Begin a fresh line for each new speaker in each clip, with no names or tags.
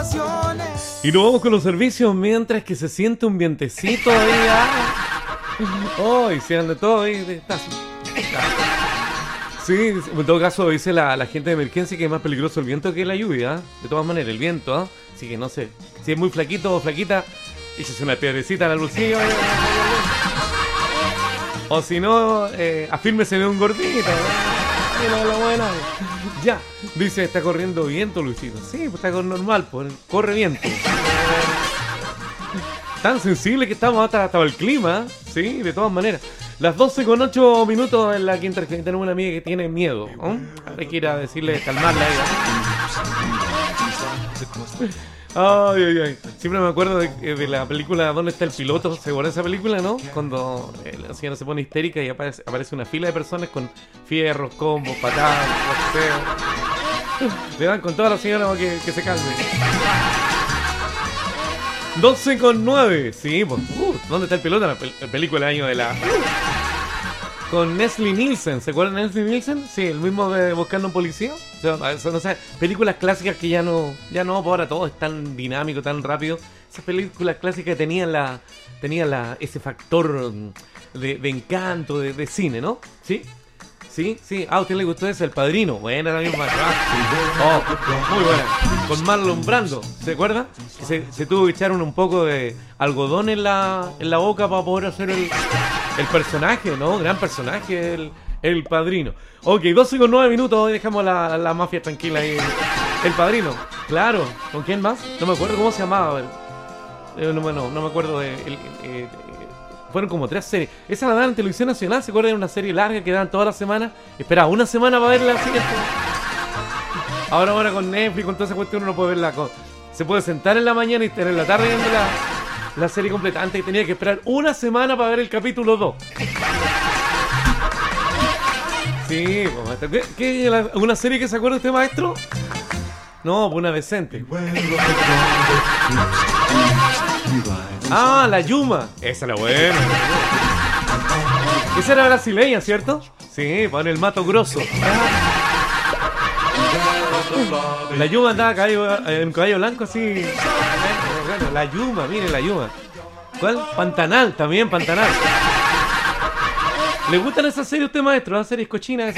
Y nos vamos con los servicios mientras que se siente un vientecito ahí. Oh, y se anda todo ahí. Sí, en todo caso dice la gente de emergencia que es más peligroso el viento que la lluvia. De todas maneras, el viento, así que no sé. Si es muy flaquito o flaquita, échese una piedrecita en el bolsillo. O si no, afírmese de un gordito. Ya, dice, está corriendo viento, Luisito. Sí, pues está normal, pues corre viento. Tan sensible que estamos hasta el clima, sí, de todas maneras. Las 12:08 en la quinta región. Tenemos una amiga que tiene miedo, ¿no? Hay que ir a decirle, calmarla ahí. Ay. Siempre me acuerdo de la película ¿Dónde está el piloto? ¿Se acuerdan de esa película, no? Cuando la señora se pone histérica y aparece una fila de personas con fierros, combos, patadas, boxeo. Le dan con toda la señora para que se calme. 12:09. Sí, pues. ¿Dónde está el piloto? La película del año de la... Con Leslie Nielsen. ¿Se acuerdan de Leslie Nielsen? Sí, el mismo de Buscando un Policía. O sea, películas clásicas que ya no, ahora todo es tan dinámico, tan rápido. Esas películas clásicas tenían ese factor de encanto, de cine, ¿no? ¿Sí? Sí. ¿A usted le gustó ese? El Padrino. Buena la misma. Muy buena. Con Marlon Brando. ¿Se acuerda? Se tuvo que echar un poco de algodón en la boca para poder hacer el personaje, ¿no? Gran personaje, el Padrino. Ok, 12:09. Hoy dejamos la mafia tranquila ahí. El Padrino. Claro. ¿Con quién más? No me acuerdo cómo se llamaba. No me acuerdo fueron como 3 series. Esa la dan en Televisión Nacional. ¿Se acuerdan de una serie larga que dan toda la semana? Esperaba una semana para verla así. Ahora con Netflix, con toda esa cuestión, uno puede verla. Se puede sentar en la mañana y tener la tarde viendo la serie completa. Antes tenía que esperar una semana para ver el capítulo 2. Sí, maestro. ¿Una serie que se acuerda usted, maestro? No, pues una decente. La Yuma. Esa era buena. Esa era brasileña, ¿cierto? Sí, con el Mato Grosso. La Yuma andaba en caballo blanco así. Bueno, la Yuma, mire la Yuma. ¿Cuál? Pantanal, también Pantanal. ¿Le gustan esas series a usted, maestro? ¿Las series cochinas?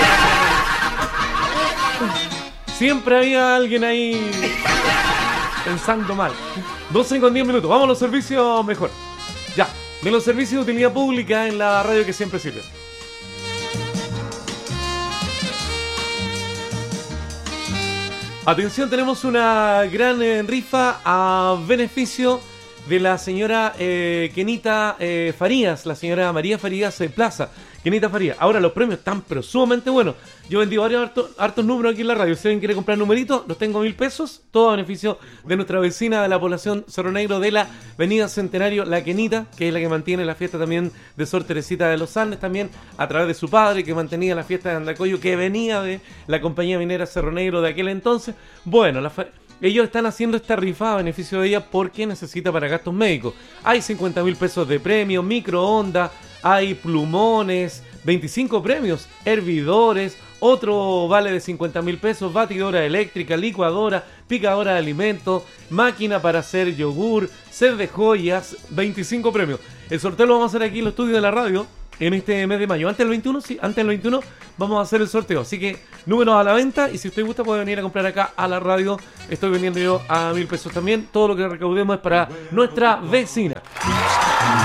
Siempre había alguien ahí pensando mal. 12:10. Vamos a los servicios mejor. Ya, de los servicios de utilidad pública en la radio que siempre sirve. Atención, tenemos una gran rifa a beneficio de la señora Kenita Farías, la señora María Farías Plaza. Kenita Farías. Ahora los premios están pero sumamente buenos. Yo vendí varios hartos números aquí en la radio. Si alguien quiere comprar numeritos, los tengo a 1.000 pesos. Todo a beneficio de nuestra vecina de la población Cerro Negro de la Avenida Centenario, la Kenita, que es la que mantiene la fiesta también de Sor Teresita de los Andes, también a través de su padre, que mantenía la fiesta de Andacoyo, que venía de la compañía minera Cerro Negro de aquel entonces. Bueno, ellos están haciendo esta rifa a beneficio de ella porque necesita para gastos médicos. Hay 50.000 pesos de premio, microondas, hay plumones, 25 premios, hervidores, otro vale de 50.000 pesos, batidora eléctrica, licuadora, picadora de alimentos, máquina para hacer yogur, set de joyas, 25 premios. El sorteo lo vamos a hacer aquí en los estudios de la radio en este mes de mayo. Antes del 21, sí, antes del 21 vamos a hacer el sorteo. Así que números a la venta y si usted gusta puede venir a comprar acá a la radio. Estoy vendiendo yo a 1.000 pesos también. Todo lo que recaudemos es para nuestra vecina.